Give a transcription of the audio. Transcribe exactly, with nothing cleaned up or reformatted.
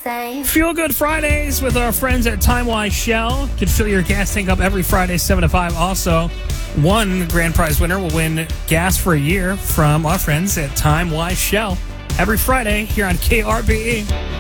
same. Feel Good Fridays with our friends at Timewise Shell. You can fill your gas tank up every Friday, seven to five. Also, one grand prize winner will win gas for a year from our friends at Timewise Shell every Friday here on K R B E.